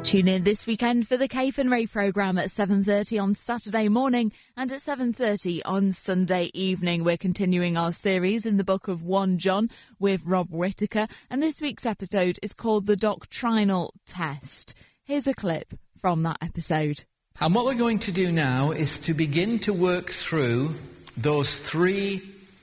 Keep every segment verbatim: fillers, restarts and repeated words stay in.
Tune in this weekend for the Cape and Ray programme at seven thirty on Saturday morning and at seven thirty on Sunday evening. We're continuing our series in the book of First John with Rob Whittaker, and this week's episode is called The Doctrinal Test. Here's a clip from that episode. And what we're going to do now is to begin to work through those three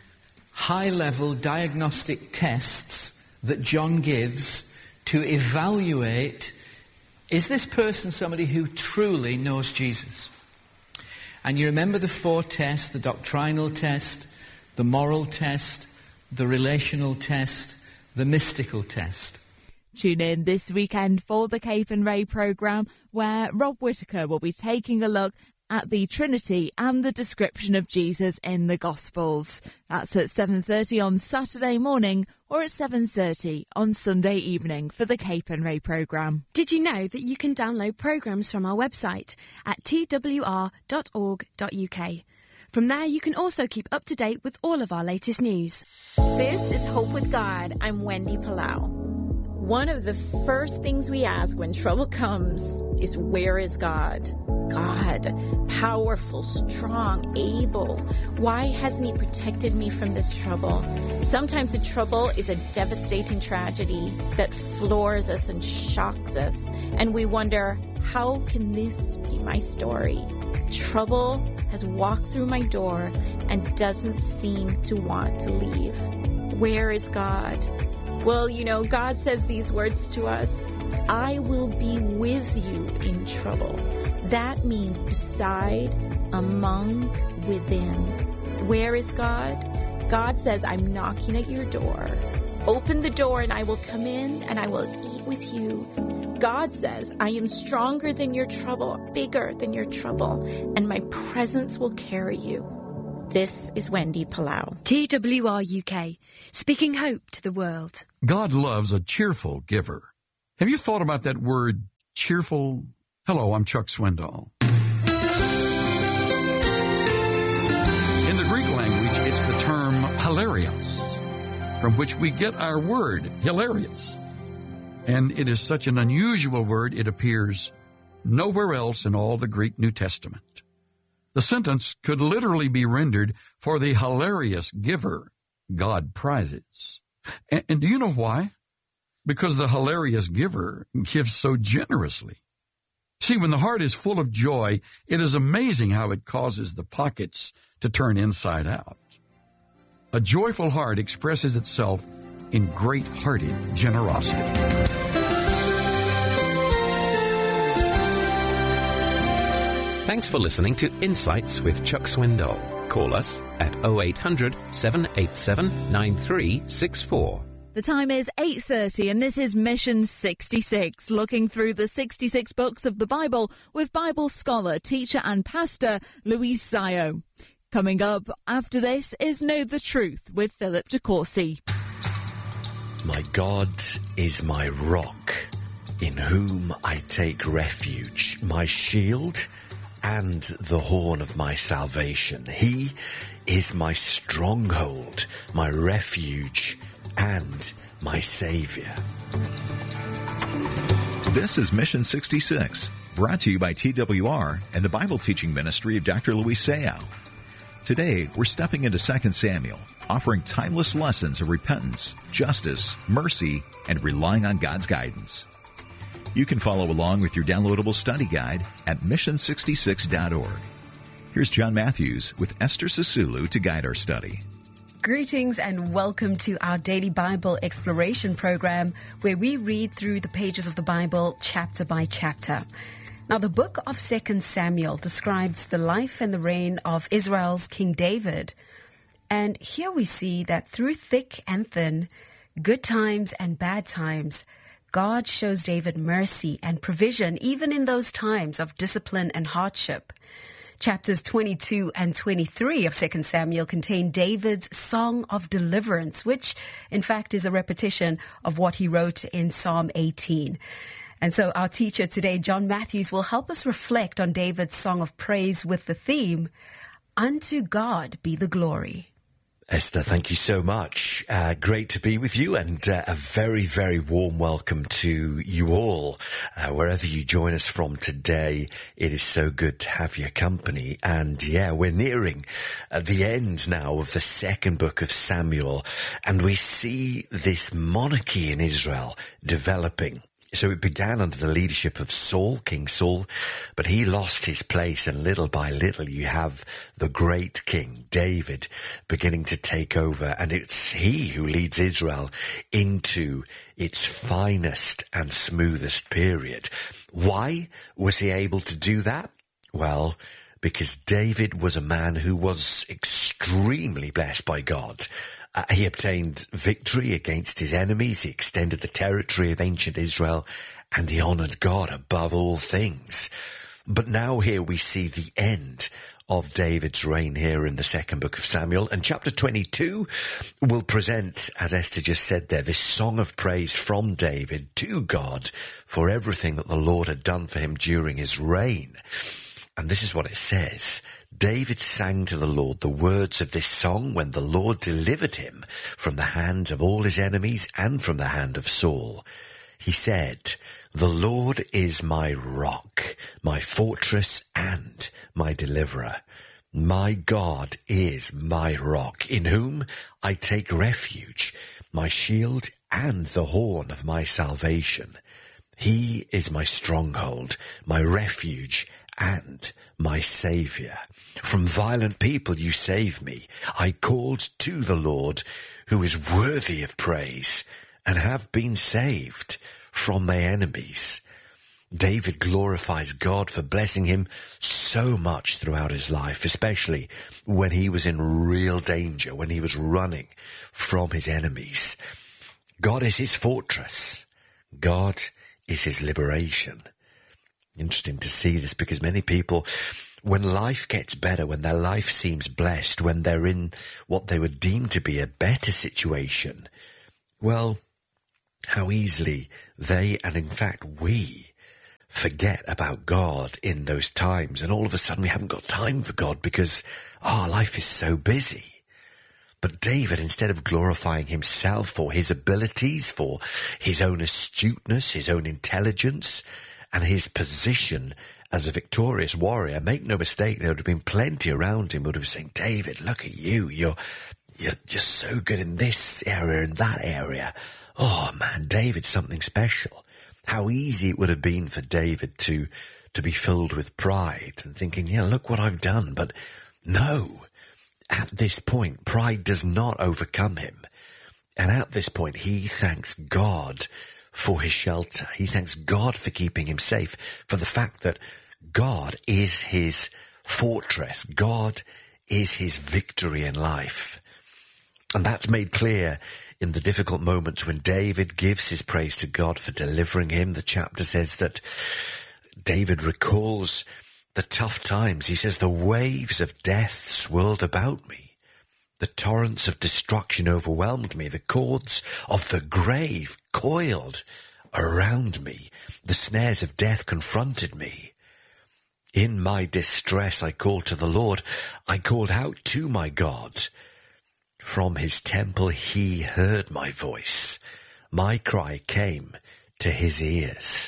high-level diagnostic tests that John gives to evaluate, is this person somebody who truly knows Jesus? And you remember the four tests: the doctrinal test, the moral test, the relational test, the mystical test. Tune in this weekend for the Cape and Ray programme, where Rob Whittaker will be taking a look at the Trinity and the description of Jesus in the Gospels. That's at seven thirty on Saturday morning or at seven thirty on Sunday evening for the Cape and Ray programme. Did you know that you can download programmes from our website at t w r dot org dot u k? From there, you can also keep up to date with all of our latest news. This is Hope with God. I'm Wendy Palau. One of the first things we ask when trouble comes is, where is God? God, powerful, strong, able. Why hasn't he protected me from this trouble? Sometimes the trouble is a devastating tragedy that floors us and shocks us, and we wonder, how can this be my story? Trouble has walked through my door and doesn't seem to want to leave. Where is God? Well, you know, God says these words to us: I will be with you in trouble. That means beside, among, within. Where is God? God says, I'm knocking at your door. Open the door and I will come in and I will eat with you. God says, I am stronger than your trouble, bigger than your trouble, and my presence will carry you. This is Wendy Palau. T W R U K, speaking hope to the world. God loves a cheerful giver. Have you thought about that word, cheerful? Hello, I'm Chuck Swindoll. In the Greek language, it's the term hilarious, from which we get our word, hilarious. And it is such an unusual word, it appears nowhere else in all the Greek New Testament. The sentence could literally be rendered, for the hilarious giver God prizes. And, and do you know why? Because the hilarious giver gives so generously. See, when the heart is full of joy, it is amazing how it causes the pockets to turn inside out. A joyful heart expresses itself in great-hearted generosity. Thanks for listening to Insights with Chuck Swindoll. Call us at oh eight hundred, seven eight seven, nine three six four. The time is eight thirty and this is Mission sixty-six, looking through the sixty-six books of the Bible with Bible scholar, teacher and pastor Louise Sayo. Coming up after this is Know the Truth with Philip DeCourcy. My God is my rock, in whom I take refuge, my shield and the horn of my salvation. He is my stronghold, my refuge, and my Savior. This is Mission sixty-six, brought to you by T W R and the Bible teaching ministry of Doctor Louise Sayo. Today, we're stepping into Second Samuel, offering timeless lessons of repentance, justice, mercy, and relying on God's guidance. You can follow along with your downloadable study guide at mission sixty-six dot org. Here's John Matthews with Esther Sisulu to guide our study. Greetings and welcome to our daily Bible exploration program, where we read through the pages of the Bible chapter by chapter. Now, the book of Second Samuel describes the life and the reign of Israel's King David. And here we see that through thick and thin, good times and bad times, God shows David mercy and provision even in those times of discipline and hardship. Chapters twenty-two and twenty-three of Second Samuel contain David's Song of Deliverance, which in fact is a repetition of what he wrote in Psalm eighteen. And so our teacher today, John Matthews, will help us reflect on David's song of praise with the theme, Unto God be the glory. Esther, thank you so much. Uh, great to be with you, and uh, a very, very warm welcome to you all. Uh, wherever you join us from today, it is so good to have your company. And yeah, we're nearing uh, the end now of the second book of Samuel, and we see this monarchy in Israel developing. So it began under the leadership of Saul, King Saul, but he lost his place, and little by little you have the great King David beginning to take over, and it's he who leads Israel into its finest and smoothest period. Why was he able to do that? Well, because David was a man who was extremely blessed by God. Uh, he obtained victory against his enemies, he extended the territory of ancient Israel, and he honored God above all things. But now here we see the end of David's reign here in the second book of Samuel. And chapter twenty-two will present, as Esther just said there, this song of praise from David to God for everything that the Lord had done for him during his reign. And this is what it says. David sang to the Lord the words of this song when the Lord delivered him from the hands of all his enemies and from the hand of Saul. He said, "The Lord is my rock, my fortress and my deliverer. My God is my rock, in whom I take refuge, my shield and the horn of my salvation. He is my stronghold, my refuge and my Saviour. From violent people you save me. I called to the Lord, who is worthy of praise, and have been saved from my enemies." David glorifies God for blessing him so much throughout his life, especially when he was in real danger, when he was running from his enemies. God is his fortress. God is his liberation. Interesting to see this, because many people, when life gets better, when their life seems blessed, when they're in what they would deem to be a better situation, well, how easily they, and in fact we, forget about God in those times. And all of a sudden we haven't got time for God because our life is so busy. But David, instead of glorifying himself for his abilities, for his own astuteness, his own intelligence, and his position as a victorious warrior, make no mistake, there would have been plenty around him who would have said, "David, look at you. You're, you're just so good in this area, in that area. Oh man, David's something special." How easy it would have been for David to, to be filled with pride and thinking, yeah, look what I've done. But no, at this point, pride does not overcome him. And at this point, he thanks God for his shelter. He thanks God for keeping him safe, for the fact that God is his fortress. God is his victory in life. And that's made clear in the difficult moments when David gives his praise to God for delivering him. The chapter says that David recalls the tough times. He says, "The waves of death swirled about me. The torrents of destruction overwhelmed me. The cords of the grave coiled around me. The snares of death confronted me. In my distress I called to the Lord. I called out to my God. From his temple he heard my voice. My cry came to his ears."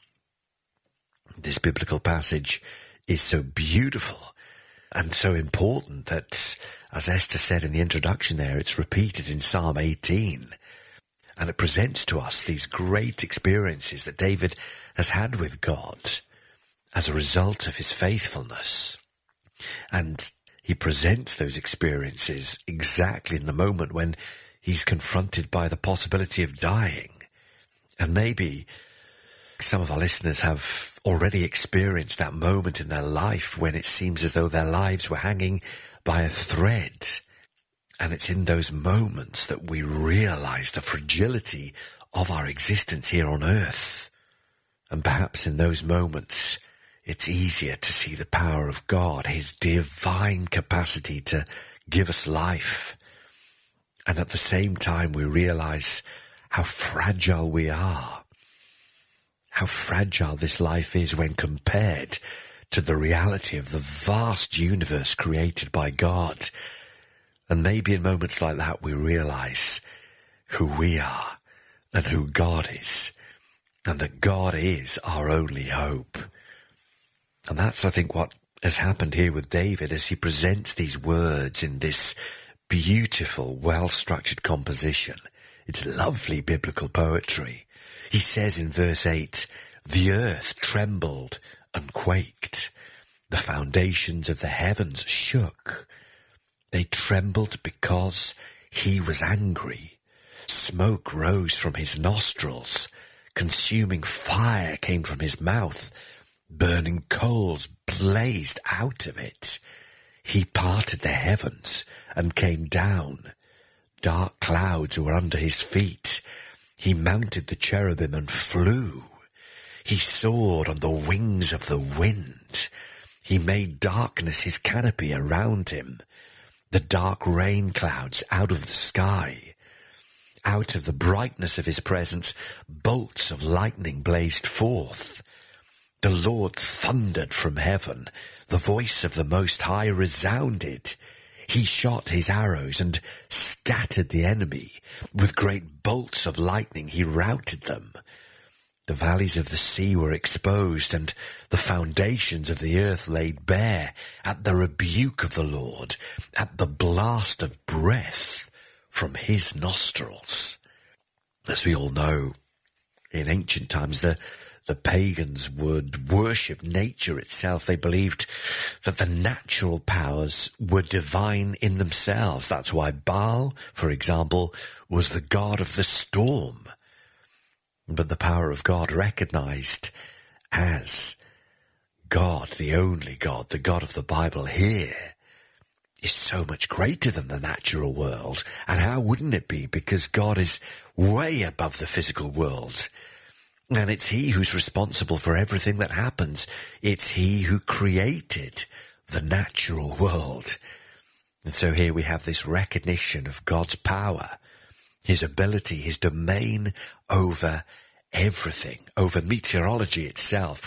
This biblical passage is so beautiful and so important that, as Esther said in the introduction there, it's repeated in Psalm eighteen. And it presents to us these great experiences that David has had with God as a result of his faithfulness. And he presents those experiences exactly in the moment when he's confronted by the possibility of dying. And maybe some of our listeners have already experienced that moment in their life when it seems as though their lives were hanging by a thread. And it's in those moments that we realize the fragility of our existence here on earth. And perhaps in those moments, it's easier to see the power of God, his divine capacity to give us life. And at the same time, we realize how fragile we are. How fragile this life is when compared to the reality of the vast universe created by God. And maybe in moments like that we realize who we are and who God is, and that God is our only hope. And that's, I think, what has happened here with David as he presents these words in this beautiful, well-structured composition. It's lovely biblical poetry. He says in verse eight, "The earth trembled and quaked. The foundations of the heavens shook. They trembled because he was angry. Smoke rose from his nostrils. Consuming fire came from his mouth. Burning coals blazed out of it. He parted the heavens and came down. Dark clouds were under his feet. He mounted the cherubim and flew. He soared on the wings of the wind. He made darkness his canopy around him. The dark rain clouds out of the sky. Out of the brightness of his presence, bolts of lightning blazed forth. The Lord thundered from heaven. The voice of the Most High resounded. He shot his arrows and scattered the enemy. With great bolts of lightning he routed them. The valleys of the sea were exposed, and the foundations of the earth laid bare at the rebuke of the Lord, at the blast of breath from his nostrils." As we all know, in ancient times, the The pagans would worship nature itself. They believed that the natural powers were divine in themselves. That's why Baal, for example, was the god of the storm. But the power of God recognized as God, the only God, the God of the Bible here, is so much greater than the natural world. And how wouldn't it be? Because God is way above the physical world. And it's he who's responsible for everything that happens. It's he who created the natural world. And so here we have this recognition of God's power, his ability, his domain over everything, over meteorology itself.